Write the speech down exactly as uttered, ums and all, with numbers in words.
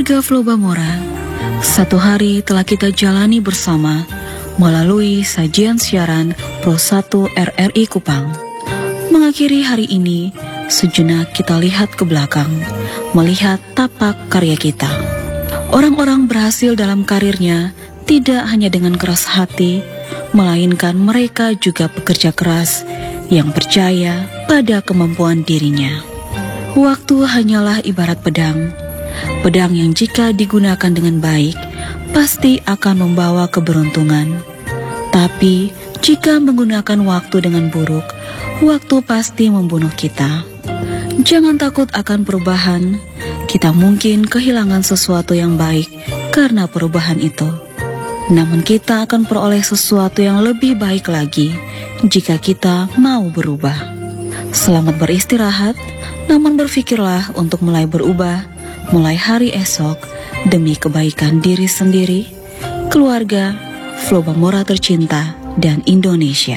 Keluarga Flobamora, satu hari telah kita jalani bersama melalui sajian siaran Pro satu R R I Kupang. Mengakhiri hari ini, sejenak kita lihat ke belakang, melihat tapak karya kita. Orang-orang berhasil dalam karirnya tidak hanya dengan keras hati, melainkan mereka juga pekerja keras yang percaya pada kemampuan dirinya. Waktu hanyalah ibarat pedang. Pedang yang jika digunakan dengan baik, pasti akan membawa keberuntungan. Tapi, jika menggunakan waktu dengan buruk, waktu pasti membunuh kita. Jangan takut akan perubahan. Kita mungkin kehilangan sesuatu yang baik karena perubahan itu. Namun kita akan peroleh sesuatu yang lebih baik lagi jika kita mau berubah. Selamat beristirahat, namun berpikirlah untuk mulai berubah mulai hari esok demi kebaikan diri sendiri, keluarga, Flobamora tercinta, dan Indonesia.